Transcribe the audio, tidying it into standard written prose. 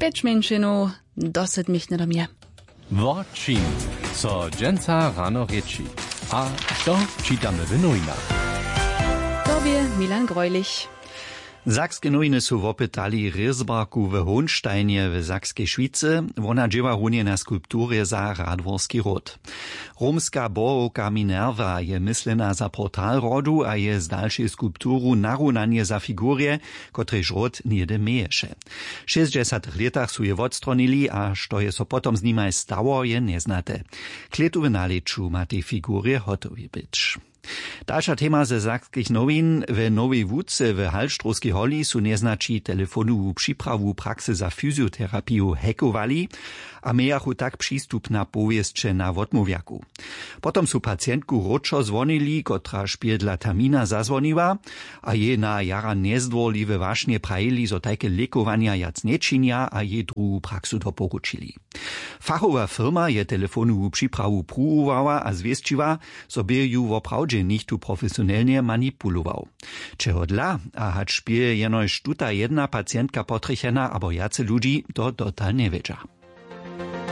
5 dosyć mich do mnie. Włączyn, co dżęca rano rieczy. A to czytamy w nowinach. Tobie Milan Greulich. Sakskie nowiny su wopytali Rysbarku w Hohnsteinie w Sakskiej Szwicy. Wona dziewa runie na skulpturje za Radworski ród. Romska borovka Minerva je myslena za portal rodu a je z dalszej skulpturu narunanie za figurje, kotrež ród niede meješe. W 60 letach su je odstronili, a što je so potom z nimaj stało, je neznate. Kletu w naleczu ma te figurje hotowi być. Dalsza tema ze sakskich nowin. W Nowej Wódce w Halštrovskej holi su neznači telefonową przyprawu praksy za fizjoterapiu hekowali, a mejachu tak przystup na powieszcze na odmówiaku. Potom su pacjentku roczo zvonili, kotra špil dla tamina zazvoniła, a je na jara nezdvorliwe wašnie prajili, zo tajke lekowania jac nečinia, a je drugu praksu doporučili. Fachowa firma je telefonową przyprawu pruwowała a zwieszczyła, zo by ju woprawdźe nichtu profesjonalnie manipulował. Czego dla, a hać špil jenož tuta jedna pacjentka potrechena, abo jace ludzi, to total nie wiedzia.